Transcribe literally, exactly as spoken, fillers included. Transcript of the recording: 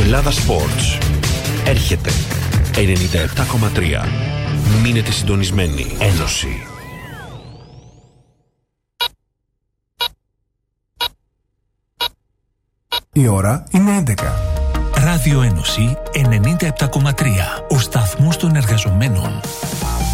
Ελλάδα Sports. Έρχεται ενενήντα επτά κόμμα τρία. Μείνετε συντονισμένοι. Ένωση. Η ώρα είναι έντεκα. Ράδιο Ένωση ενενήντα επτά κόμμα τρία. Ο σταθμός των εργαζομένων.